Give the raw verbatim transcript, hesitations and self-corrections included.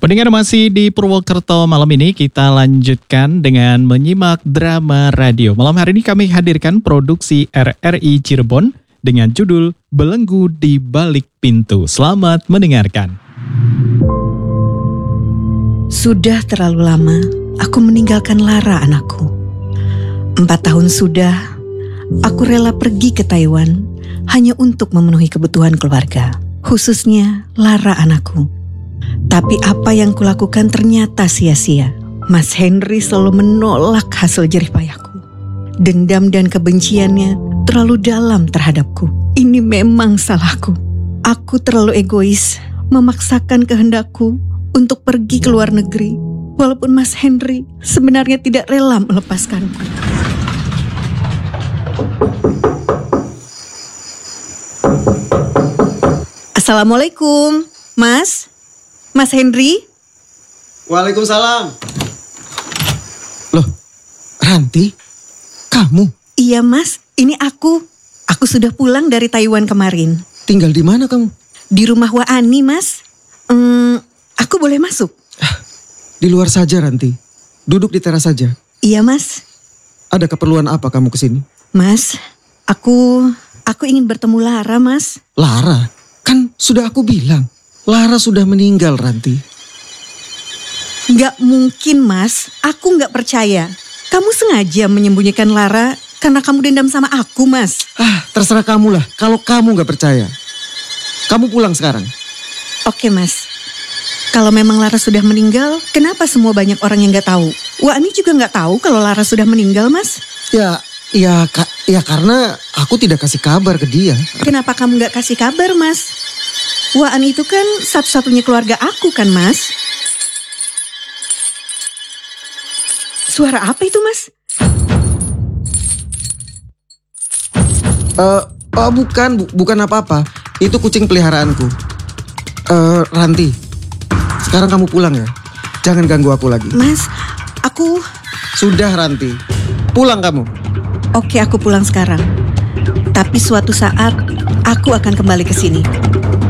Pendengar masih di Purwokerto malam ini kita lanjutkan dengan menyimak drama radio. Malam hari ini kami hadirkan produksi R R I Cirebon dengan judul Belenggu di Balik Pintu. Selamat mendengarkan. Sudah terlalu lama aku meninggalkan Lara anakku. Empat tahun sudah aku rela pergi ke Taiwan hanya untuk memenuhi kebutuhan keluarga, khususnya Lara anakku. Tapi apa yang kulakukan ternyata sia-sia. Mas Henry selalu menolak hasil jerih payahku. Dendam dan kebenciannya terlalu dalam terhadapku. Ini memang salahku. Aku terlalu egois, memaksakan kehendakku untuk pergi ke luar negeri, walaupun Mas Henry sebenarnya tidak rela melepaskanku. Assalamualaikum, Mas. Mas Henry? Waalaikumsalam. Loh, Ranti, kamu? Iya Mas, ini aku. Aku sudah pulang dari Taiwan kemarin. Tinggal di mana kamu? Di rumah Wa Ani, Mas. Hmm, aku boleh masuk? Di luar saja, Ranti. Duduk di teras saja. Iya Mas. Ada keperluan apa kamu kesini? Mas, aku aku ingin bertemu Lara, Mas. Lara? Kan sudah aku bilang. Lara sudah meninggal, Ranti. Gak mungkin, Mas. Aku gak percaya. Kamu sengaja menyembunyikan Lara karena kamu dendam sama aku, Mas. Ah, terserah kamu lah. Kalau kamu gak percaya. Kamu pulang sekarang. Oke, Mas. Kalau memang Lara sudah meninggal, kenapa semua banyak orang yang gak tahu? Wah, ini juga gak tahu kalau Lara sudah meninggal, Mas. Ya, ya, ka, ya karena aku tidak kasih kabar ke dia. Kenapa kamu gak kasih kabar, Mas? Waan itu kan satu-satunya keluarga aku kan, Mas? Suara apa itu, Mas? Uh, oh bukan, bu, bukan apa-apa. Itu kucing peliharaanku. Uh, Ranti, sekarang kamu pulang ya. Jangan ganggu aku lagi. Mas, aku... Sudah, Ranti. Pulang kamu. Oke, aku pulang sekarang. Tapi suatu saat, aku akan kembali ke sini.